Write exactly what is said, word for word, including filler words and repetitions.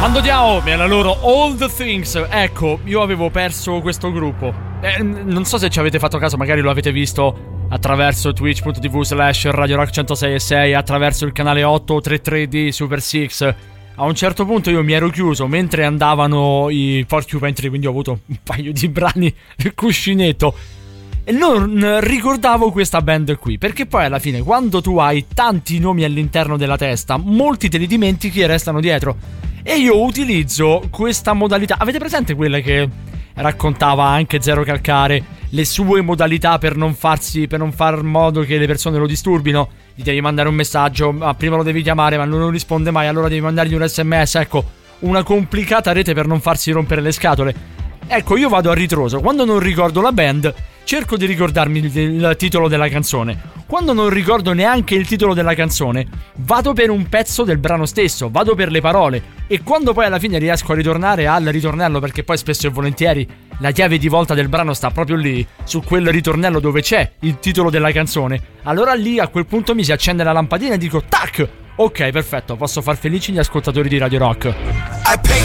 Mando Diao e la loro All the Things. Ecco, io avevo perso questo gruppo. eh, Non so se ci avete fatto caso, magari lo avete visto attraverso twitch.tv slash Radio Rock centosei e sei, attraverso il canale otto trentatré di Super Six. A un certo punto io mi ero chiuso mentre andavano i Porcupine, quindi ho avuto un paio di brani del cuscinetto e non ricordavo questa band qui, perché poi alla fine quando tu hai tanti nomi all'interno della testa, molti te li dimentichi e restano dietro. E io utilizzo questa modalità. Avete presente quella che raccontava anche Zero Calcare, le sue modalità per non farsi, per non far modo che le persone lo disturbino? Gli devi mandare un messaggio, ma prima lo devi chiamare, ma non risponde mai, allora devi mandargli un sms. Ecco, una complicata rete per non farsi rompere le scatole. Ecco, io vado a ritroso. Quando non ricordo la band, cerco di ricordarmi il, il titolo della canzone. Quando non ricordo neanche il titolo della canzone, vado per un pezzo del brano stesso, vado per le parole. E quando poi alla fine riesco a ritornare al ritornello, perché poi spesso e volentieri la chiave di volta del brano sta proprio lì, su quel ritornello dove c'è il titolo della canzone, allora lì a quel punto mi si accende la lampadina e dico tac! Ok, perfetto, posso far felici gli ascoltatori di Radio Rock. I pay